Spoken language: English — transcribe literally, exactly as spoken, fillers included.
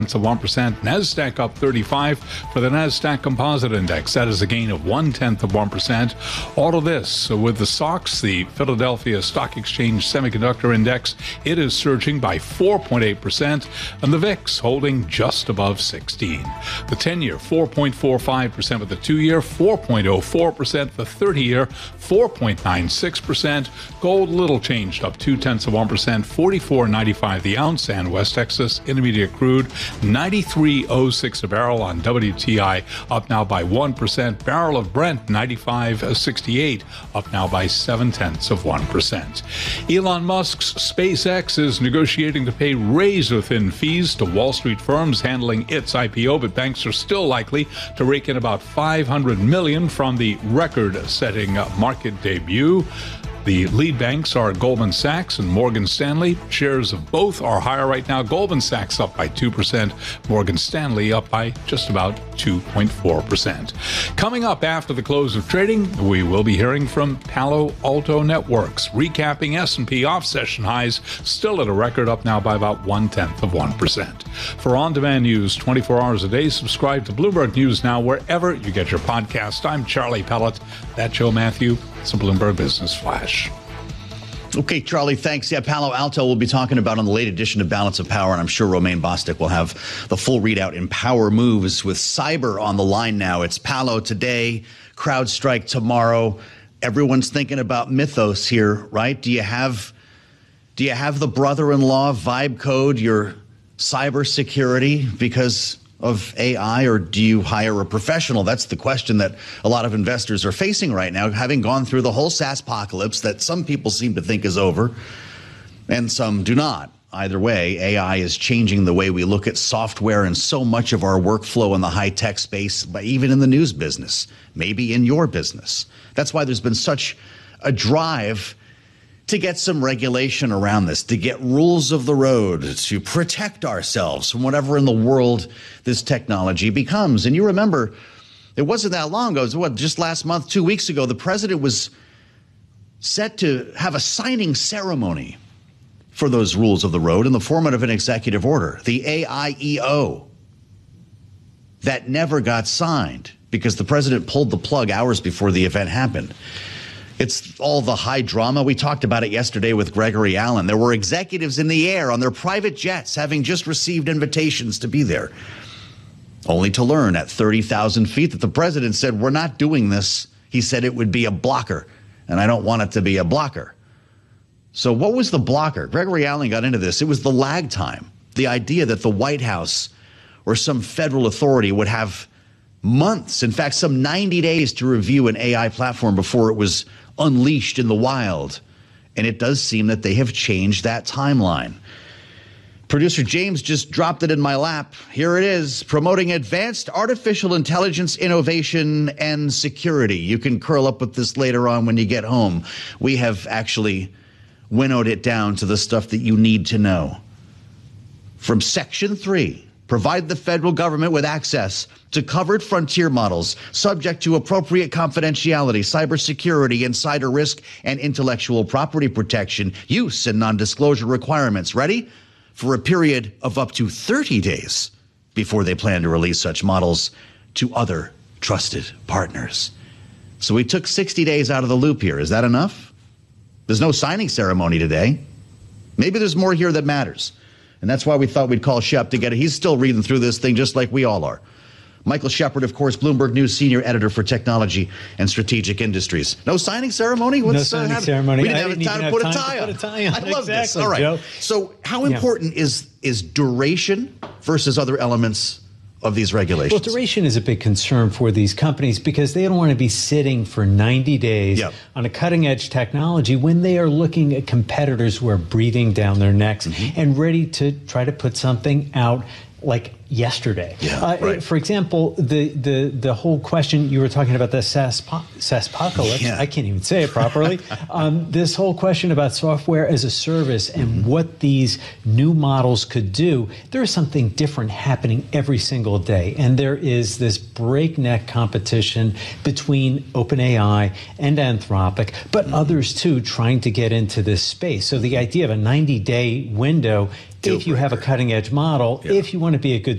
of one percent. NASDAQ up thirty-five for the NASDAQ Composite Index. That is a gain of one-tenth of one percent. All of this with the S O X, the Philadelphia Stock Exchange Semiconductor Index. It is surging by four point eight percent, and the V I X holding just above sixteen. The ten-year, four point four five percent, with the two-year, four point oh four percent. The thirty-year, four point nine six percent. Gold, little changed, up two-tenths of one percent, forty-four ninety-five the ounce, and West Texas Intermediate Crude, ninety-three oh six a barrel on W T I, up now by one percent. Barrel of Brent, ninety-five sixty-eight, up now by seven-tenths of one percent. Elon Musk's SpaceX is negotiating to pay razor-thin fees to Wall Street firms handling its I P O, but banks are still likely to rake in about five hundred million dollars from the record-setting market debut. The lead banks are Goldman Sachs and Morgan Stanley. Shares of both are higher right now. Goldman Sachs up by two percent. Morgan Stanley up by just about two point four percent. Coming up after the close of trading, we will be hearing from Palo Alto Networks, recapping S and P off-session highs, still at a record, up now by about one-tenth of one percent. For on-demand news twenty-four hours a day, subscribe to Bloomberg News Now wherever you get your podcast. I'm Charlie Pellet. That's Joe Matthew. It's a Bloomberg Business Flash. Okay, Charlie, thanks. Yeah, Palo Alto we'll be talking about on the late edition of Balance of Power, and I'm sure Romaine Bostick will have the full readout in Power Moves with cyber on the line now. It's Palo today, CrowdStrike tomorrow. Everyone's thinking about Mythos here, right? Do you have, do you have the brother-in-law vibe code your cybersecurity because of A I, or do you hire a professional? That's the question that a lot of investors are facing right now, having gone through the whole SaaS apocalypse that some people seem to think is over and some do not. Either way, A I is changing the way we look at software and so much of our workflow in the high-tech space, but even in the news business, maybe in your business. That's why there's been such a drive to get some regulation around this, to get rules of the road, to protect ourselves from whatever in the world this technology becomes. And you remember, it wasn't that long ago, it was what, just last month, two weeks ago, the president was set to have a signing ceremony for those rules of the road in the format of an executive order, the A I E O, that never got signed because the president pulled the plug hours before the event happened. It's all the high drama. We talked about it yesterday with Gregory Allen. There were executives in the air on their private jets having just received invitations to be there, only to learn at thirty thousand feet that the president said, we're not doing this. He said it would be a blocker, and I don't want it to be a blocker. So what was the blocker? Gregory Allen got into this. It was the lag time, the idea that the White House or some federal authority would have months, in fact, some ninety days to review an A I platform before it was unleashed in the wild. And it does seem that they have changed that timeline. Producer James just dropped it in my lap. Here it is, promoting advanced artificial intelligence, innovation, and security. You can curl up with this later on when you get home. We have actually winnowed it down to the stuff that you need to know. From Section three, provide the federal government with access to covered frontier models subject to appropriate confidentiality, cybersecurity, insider risk, and intellectual property protection, use, and non-disclosure requirements. Ready? For a period of up to thirty days before they plan to release such models to other trusted partners. So we took sixty days out of the loop here. Is that enough? There's no signing ceremony today. Maybe there's more here that matters. And that's why we thought we'd call Shep to get it. He's still reading through this thing just like we all are. Michael Shepard, of course, Bloomberg News senior editor for technology and strategic industries. No signing ceremony? What's, no signing uh, ceremony. We didn't I have didn't time, to have put, time a tie to on. put a tie on. I love exactly, this. All right. Joe. So how Yeah. important is is duration versus other elements of these regulations? Well, duration is a big concern for these companies because they don't want to be sitting for ninety days Yep. on a cutting-edge technology when they are looking at competitors who are breathing down their necks mm-hmm. and ready to try to put something out like yesterday. Yeah, uh, right. For example, the, the, the whole question you were talking about, the SaaS SaaSpocalypse, Yeah. I can't even say it properly. um, this whole question about software as a service and mm-hmm. what these new models could do, there is something different happening every single day. And there is this breakneck competition between OpenAI and Anthropic, but mm-hmm. others too trying to get into this space. So the idea of a ninety day window if you have a cutting edge model, Yeah. if you want to be a good